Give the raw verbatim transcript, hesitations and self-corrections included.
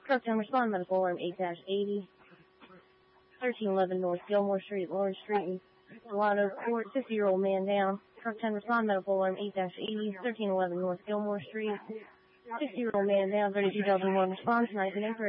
Truck ten, respond, medical alarm eight eighty, thirteen eleven North Gilmore Street, Lawrence Street, Lotto Court, sixty-year-old man down. Truck ten, respond, medical alarm eight eighty, thirteen eleven North Gilmore Street, sixty-year-old man down, thirty-two thousand one response, nineteen